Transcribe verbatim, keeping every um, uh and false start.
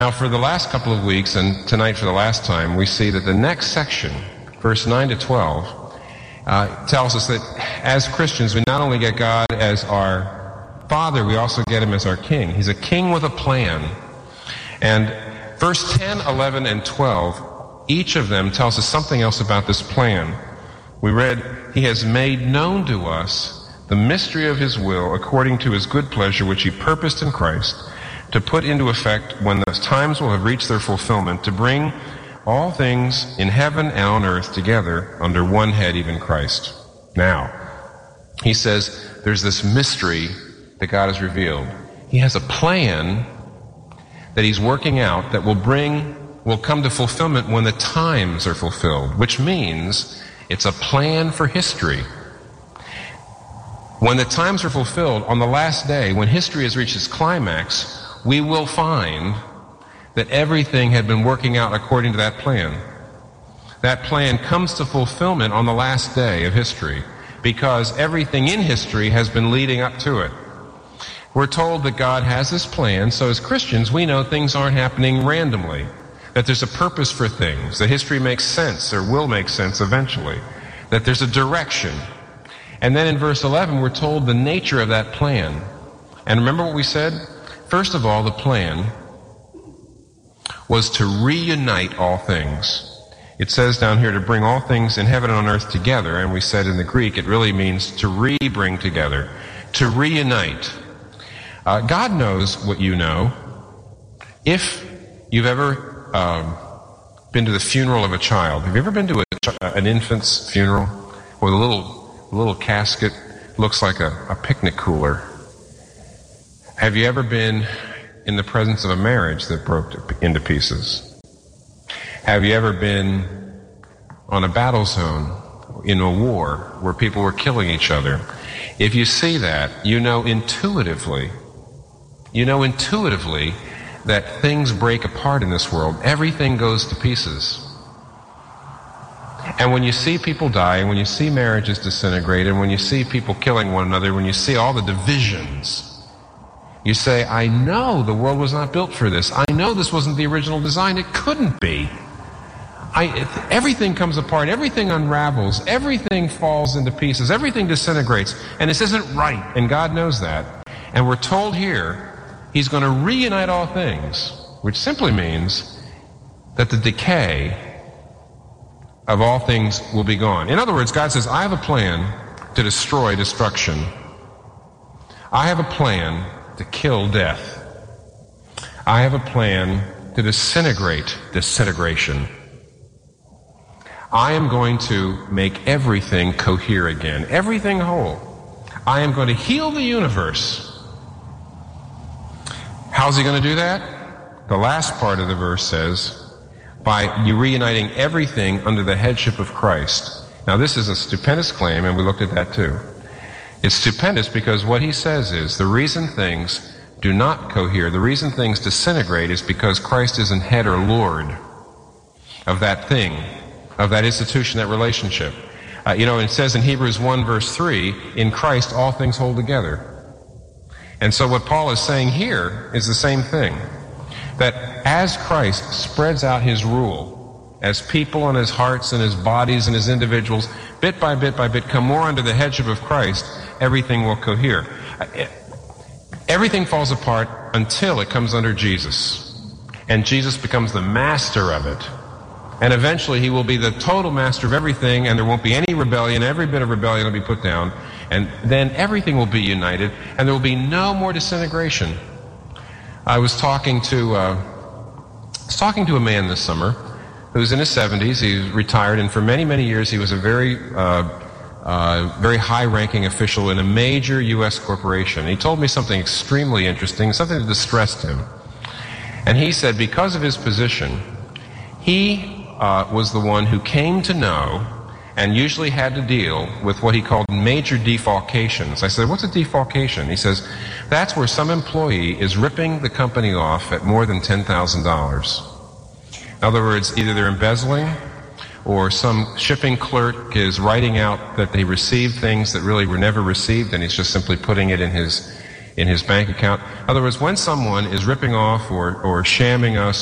Now, for the last couple of weeks, and tonight for the last time, we see that the next section, verse nine to twelve, uh, tells us that as Christians, we not only get God as our Father, we also get Him as our King. He's a King with a plan. And verse ten, eleven, and twelve, each of them tells us something else about this plan. We read, He has made known to us the mystery of His will according to His good pleasure, which He purposed in Christ, to put into effect when the times will have reached their fulfillment, to bring all things in heaven and on earth together under one head, even Christ. Now, he says there's this mystery that God has revealed. He has a plan that He's working out that will bring, will come to fulfillment when the times are fulfilled, which means it's a plan for history. When the times are fulfilled, on the last day, when history has reached its climax, we will find that everything had been working out according to that plan. That plan comes to fulfillment on the last day of history because everything in history has been leading up to it. We're told that God has this plan, so as Christians we know things aren't happening randomly, that there's a purpose for things, that history makes sense or will make sense eventually, that there's a direction. And then in verse eleven we're told the nature of that plan. And remember what we said? First of all, the plan was to reunite all things. It says down here to bring all things in heaven and on earth together, and we said in the Greek it really means to re-bring together, to reunite. Uh, God knows what you know. If you've ever um, been to the funeral of a child, have you ever been to a, an infant's funeral where the little, little casket looks like a, a picnic cooler? Have you ever been in the presence of a marriage that broke into pieces? Have you ever been on a battle zone in a war where people were killing each other? If you see that, you know intuitively, you know intuitively that things break apart in this world. Everything goes to pieces. And when you see people die, and when you see marriages disintegrate, and when you see people killing one another, when you see all the divisions, you say, I know the world was not built for this. I know this wasn't the original design. It couldn't be. I, it, everything comes apart. Everything unravels. Everything falls into pieces. Everything disintegrates. And this isn't right. And God knows that. And we're told here He's going to reunite all things, which simply means that the decay of all things will be gone. In other words, God says, I have a plan to destroy destruction. I have a plan to kill death. I have a plan to disintegrate disintegration. I am going to make everything cohere again, everything whole. I am going to heal the universe. How's He going to do that? The last part of the verse says, by reuniting everything under the headship of Christ. Now this is a stupendous claim, and we looked at that too. It's stupendous because what he says is the reason things do not cohere, the reason things disintegrate is because Christ isn't head or Lord of that thing, of that institution, that relationship. Uh, you know, it says in Hebrews one verse three, in Christ all things hold together. And so what Paul is saying here is the same thing, that as Christ spreads out His rule, as people and His hearts and His bodies and His individuals, bit by bit by bit, come more under the headship of Christ, everything will cohere. Everything falls apart until it comes under Jesus. And Jesus becomes the master of it. And eventually He will be the total master of everything, and there won't be any rebellion. Every bit of rebellion will be put down. And then everything will be united, and there will be no more disintegration. I was talking to, uh, I was talking to a man this summer who's in his seventies. He's retired, and for many, many years he was a very, uh, uh, very high-ranking official in a major U S corporation. He told me something extremely interesting, something that distressed him. And he said because of his position, he uh, was the one who came to know and usually had to deal with what he called major defalcations. I said, what's a defalcation? He says, that's where some employee is ripping the company off at more than ten thousand dollars. In other words, either they're embezzling, or some shipping clerk is writing out that they received things that really were never received, and he's just simply putting it in his in his bank account. In other words, when someone is ripping off or, or shamming us